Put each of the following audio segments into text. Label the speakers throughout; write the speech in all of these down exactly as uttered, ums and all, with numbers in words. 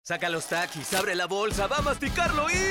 Speaker 1: Saca los Takis, abre la bolsa, va a masticarlo y...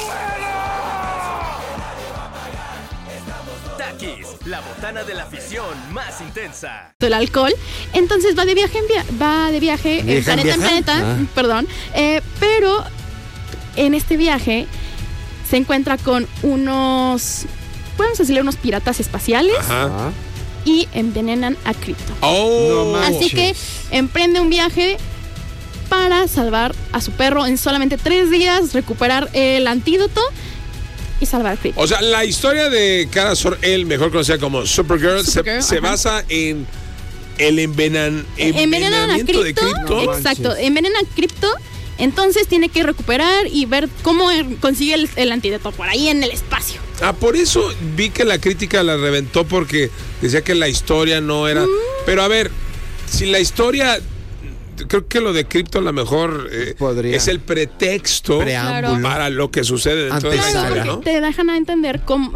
Speaker 1: Takis, la botana de la afición más intensa.
Speaker 2: El alcohol, entonces va de viaje en via- va de viaje en planeta en planeta, ah. perdón, eh, pero en este viaje se encuentra con unos, podemos decirle unos piratas espaciales. Ajá. Y envenenan a Krypto.
Speaker 3: Oh, no
Speaker 2: Así que emprende un viaje para salvar a su perro en solamente tres días, recuperar el antídoto y salvar a Krypto.
Speaker 3: O sea, la historia de Kara Zor-El, mejor conocida como Supergirl, Supergirl se, se basa en el envenan, envenenamiento de Krypto.
Speaker 2: No Exacto, envenenan a Krypto. Entonces tiene que recuperar y ver cómo consigue el, el antídoto por ahí en el espacio.
Speaker 3: Ah, por eso vi que la crítica la reventó porque decía que la historia no era... Mm. Pero a ver, si la historia... Creo que lo de Krypto a lo mejor eh, es el pretexto Preámbulo. para lo que sucede dentro
Speaker 2: Antes
Speaker 3: de la historia,
Speaker 2: ¿no?
Speaker 3: ¿no?
Speaker 2: Te dejan a entender cómo...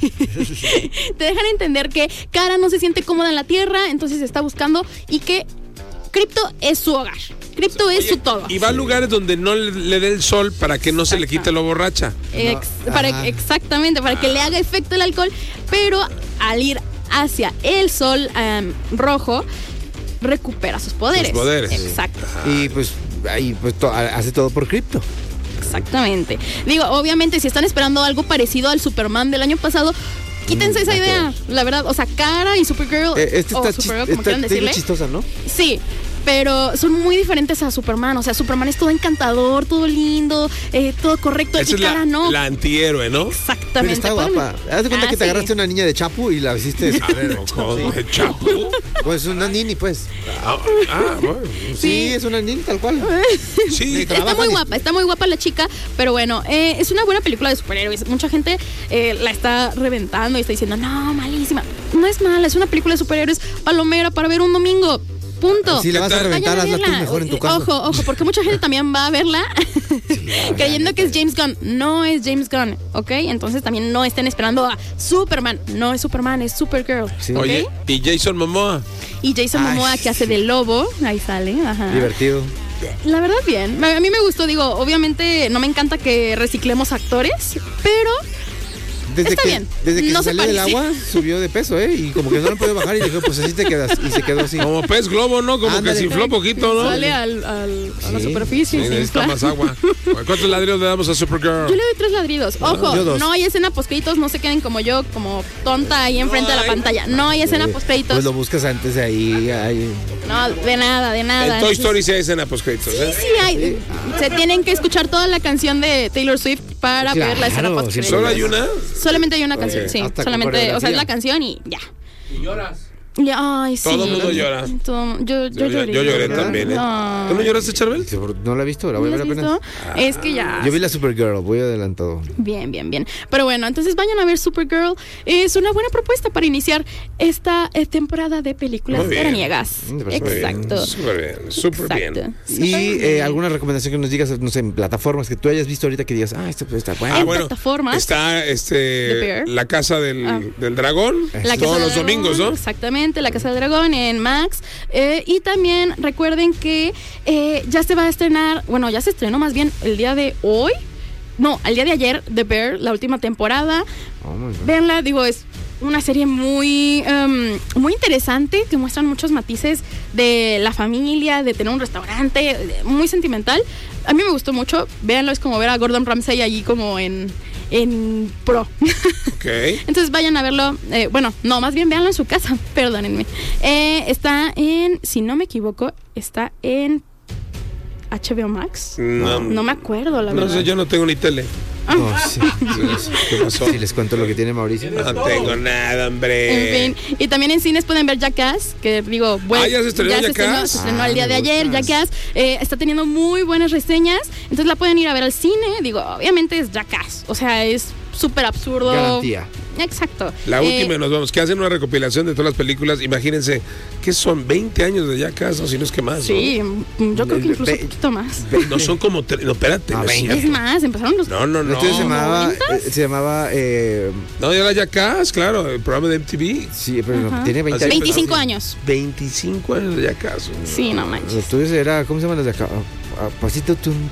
Speaker 2: te dejan a entender que Kara no se siente cómoda en la Tierra, entonces está buscando y que Krypto es su hogar. Krypto es su todo.
Speaker 3: Y va a lugares donde no le, le dé el sol para que no Exacto. se le quite lo borracha.
Speaker 2: Ex, no. para, exactamente, para ah. que le haga efecto el alcohol. Pero al ir hacia el sol um, rojo, recupera sus poderes.
Speaker 3: Sus poderes.
Speaker 2: Exacto.
Speaker 4: Ah. Y pues ahí pues to- hace todo por Krypto.
Speaker 2: Exactamente. Digo, obviamente, si están esperando algo parecido al Superman del año pasado, quítense mm, esa idea, la verdad. O sea, Kara y Supergirl,
Speaker 4: eh, este
Speaker 2: o
Speaker 4: está
Speaker 2: Supergirl,
Speaker 4: chist-
Speaker 2: como quieran decirle.
Speaker 4: chistosa, ¿no?
Speaker 2: Sí, pero son muy diferentes a Superman. O sea, Superman es todo encantador, todo lindo, eh, todo correcto.
Speaker 3: Esa
Speaker 2: y
Speaker 3: es
Speaker 2: Kara
Speaker 3: la,
Speaker 2: no.
Speaker 3: la antihéroe, ¿no?
Speaker 2: Exactamente.
Speaker 4: Pero está guapa. Haz de cuenta ah, que te sí. agarraste una niña de Chapu y la hiciste.
Speaker 3: A ver, ¿cómo? ¿De Chapu?
Speaker 4: Pues una nini, pues.
Speaker 3: Ah, ah bueno.
Speaker 4: Sí, sí, es una nini tal cual.
Speaker 2: Sí. Está muy guapa, está muy guapa la chica, pero bueno, eh, es una buena película de superhéroes. Mucha gente eh, la está reventando y está diciendo, no, malísima. No es mala, es una película de superhéroes palomera para ver un domingo. Punto.
Speaker 4: Si la vas a reventar, hazla tú mejor en tu casa.
Speaker 2: Ojo, ojo, porque mucha gente también va a verla sí, creyendo que es James Gunn. No es James Gunn, ¿ok? Entonces también no estén esperando a Superman. No es Superman, es Supergirl. Sí.
Speaker 3: ¿Okay? Oye, ¿y Jason Momoa?
Speaker 2: Y Jason Ay, Momoa, que hace de lobo. Ahí sale, ajá.
Speaker 4: Divertido.
Speaker 2: La verdad, bien. A mí me gustó, digo, obviamente no me encanta que reciclemos actores, pero...
Speaker 4: Desde
Speaker 2: Está
Speaker 4: que,
Speaker 2: bien.
Speaker 4: desde que
Speaker 2: no
Speaker 4: salió del agua, subió de peso, ¿eh? Y como que no lo puede bajar y dijo, pues así te quedas. Y se quedó así.
Speaker 3: Como pez globo, ¿no? Como Ándale. que se infló poquito, ¿no?
Speaker 2: Sale al, al, a sí. la superficie.
Speaker 3: Sí, necesita más agua. ¿Cuántos ladridos le damos a Supergirl?
Speaker 2: Yo le doy tres ladridos. Ojo, no hay escena postcréditos, no se queden como yo, como tonta ahí enfrente no de la pantalla. No hay escena sí. postcréditos.
Speaker 4: Pues lo buscas antes de ahí. ahí.
Speaker 2: No, de nada, de nada.
Speaker 3: En Toy Story sí hay escena postcréditos, ¿eh?
Speaker 2: Sí, sí hay. Sí. Se tienen que escuchar toda la canción de Taylor Swift para claro, ver la escena postcréditos.
Speaker 3: ¿Solo hay una?
Speaker 2: Solamente hay una canción. Sí, Hasta solamente, o sea, es la canción y ya.
Speaker 3: ¿Y lloras?
Speaker 2: Ay, sí.
Speaker 3: Todo el mundo llora.
Speaker 2: Todo, yo, yo, yo lloré.
Speaker 3: Yo lloré también, ¿eh? No. ¿Tú no lloraste, Charbel?
Speaker 4: No la he visto, la voy a ver apenas.
Speaker 2: Ah. Es que ya.
Speaker 4: Yo vi la Supergirl, voy adelantado.
Speaker 2: Bien, bien, bien. Pero bueno, entonces vayan a ver Supergirl. Es una buena propuesta para iniciar esta eh, temporada de películas veraniegas. Exacto.
Speaker 3: Súper bien, súper bien.
Speaker 4: Y eh, alguna recomendación que nos digas, no sé, en plataformas que tú hayas visto ahorita que digas, ah, esto está bueno.
Speaker 3: Ah, bueno.
Speaker 2: Plataformas.
Speaker 3: Está este La Casa del, ah. del Dragón.
Speaker 2: La
Speaker 3: todos los
Speaker 2: dragón,
Speaker 3: domingos, ¿no?
Speaker 2: Exactamente. La Casa del Dragón en Max. Eh, y también recuerden que eh, ya se va a estrenar, bueno, ya se estrenó más bien el día de hoy. No, el día de ayer, The Bear, la última temporada. Oh, Véanla, digo, es una serie muy, um, muy interesante que muestran muchos matices de la familia, de tener un restaurante, muy sentimental. A mí me gustó mucho. Véanlo, es como ver a Gordon Ramsay allí como en... en pro.
Speaker 3: Okay.
Speaker 2: Entonces vayan a verlo. Eh, bueno, no, más bien véanlo en su casa. Perdónenme. Eh, está en, si no me equivoco, está en H B O Max.
Speaker 3: No,
Speaker 2: no me acuerdo, la
Speaker 3: no
Speaker 2: verdad.
Speaker 3: No sé, yo no tengo ni tele.
Speaker 4: No, sí, sí, ¿qué pasó? Si les cuento lo que tiene Mauricio.
Speaker 3: No tengo nada, hombre.
Speaker 2: En fin, y también en cines pueden ver Jackass, que digo, bueno,
Speaker 3: ah, ya se estrenó
Speaker 2: ya
Speaker 3: Jackass.
Speaker 2: Se estrenó, se estrenó
Speaker 4: ah,
Speaker 2: el día de ayer, gustas. Jackass. Eh, está teniendo muy buenas reseñas, entonces la pueden ir a ver al cine. Digo, obviamente es Jackass, o sea, es súper absurdo.
Speaker 4: Garantía.
Speaker 2: Exacto.
Speaker 3: La
Speaker 2: eh,
Speaker 3: última, nos vamos, que hacen una recopilación de todas las películas. Imagínense, ¿qué son? veinte años de Jackass, o si no es que más,
Speaker 2: sí,
Speaker 3: ¿no?
Speaker 2: Yo creo que incluso un poquito más.
Speaker 3: No, son como, tre- no, espérate.
Speaker 4: No,
Speaker 3: no
Speaker 4: es,
Speaker 2: es más, empezaron los...
Speaker 3: No, no, no.
Speaker 4: Entonces se llamaba, eh, se llamaba eh,
Speaker 3: no, ya era Jackass, claro, el programa de M T V.
Speaker 4: Sí, pero no, tiene veinte
Speaker 3: Así
Speaker 4: años.
Speaker 2: veinticinco años.
Speaker 3: veinticinco años de Jackass.
Speaker 2: Sí, no manches.
Speaker 4: Entonces era, ¿cómo se llaman las de acá? Pasito tum,